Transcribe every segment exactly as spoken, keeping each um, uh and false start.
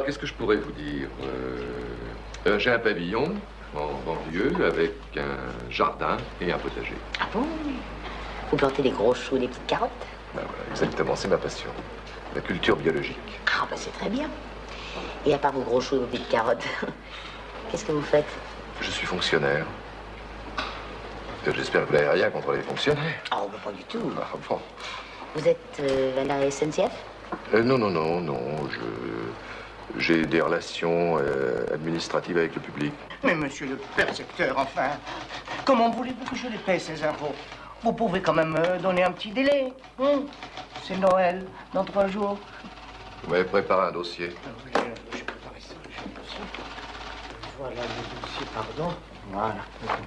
Alors, qu'est-ce que je pourrais vous dire euh, euh, J'ai un pavillon en banlieue avec un jardin et un potager. Ah bon? Vous plantez des gros choux, des petites carottes? Ben voilà, exactement, c'est ma passion. La culture biologique. Ah ben c'est très bien. Et à part vos gros choux et vos petites carottes, qu'est-ce que vous faites? Je suis fonctionnaire. J'espère que vous n'avez rien contre les fonctionnaires. Oh, ben pas du tout. Ah bon. Vous êtes euh, à la S N C F? euh, Non, non, non, non. Je... J'ai des relations euh, administratives avec le public. Mais monsieur le percepteur, enfin, comment voulez-vous que je les paie, ces impôts? Vous pouvez quand même me donner un petit délai. Hein? C'est Noël, dans trois jours. Vous m'avez préparé un dossier. Je, je préparais ça, je sais pas sûr. Voilà le dossier, pardon. Voilà.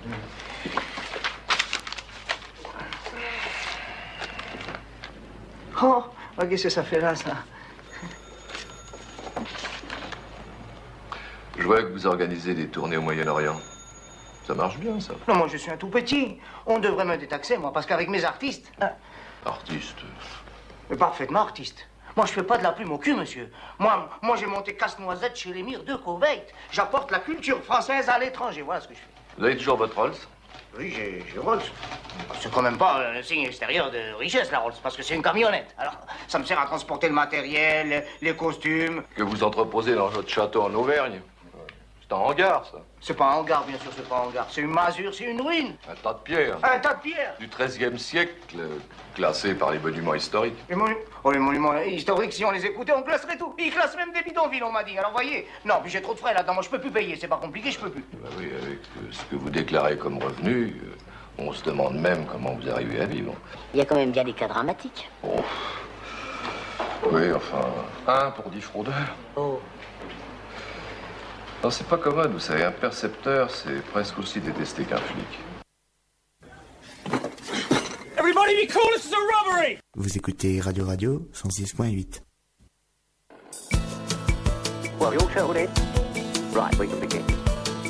Oh, qu'est-ce que ça fait là, ça? Je vois que vous organisez des tournées au Moyen-Orient. Ça marche bien, ça. Non, moi, je suis un tout petit. On devrait me détaxer, moi, parce qu'avec mes artistes... Hein, Artiste. mais parfaitement artiste. Moi, je fais pas de la plume au cul, monsieur. Moi, moi j'ai monté Casse-Noisette chez l'émir de Koweït. J'apporte la culture française à l'étranger. Voilà ce que je fais. Vous avez toujours votre Rolls? Oui, j'ai j'ai Rolls. C'est quand même pas un signe extérieur de richesse, la Rolls, parce que c'est une camionnette. Alors, ça me sert à transporter le matériel, les costumes. Que vous entreposez dans votre château en Auvergne. C'est un hangar, ça. C'est pas un hangar, bien sûr, c'est pas un hangar. C'est une masure, c'est une ruine. Un tas de pierres. Un tas de pierres. Du treizième siècle, euh, classé par les monuments historiques. Les, monu oh, les monuments historiques, si on les écoutait, on classerait tout. Ils classent même des bidonvilles, on m'a dit. Alors, voyez. Non, puis j'ai trop de frais là-dedans. Moi, je peux plus payer. C'est pas compliqué, je peux plus. Bah oui, avec euh, ce que vous déclarez comme revenu, euh, on se demande même comment vous arrivez à vivre. Il y a quand même bien des cas dramatiques. Oh. Oui, enfin, un pour dix fraudeurs. Oh. Non, c'est pas commode, vous savez, un percepteur, c'est presque aussi détesté qu'un flic. Everybody be cool, this is a robbery! Vous écoutez Radio Radio cent six point huit. Well, you all settled in? Right, we can begin.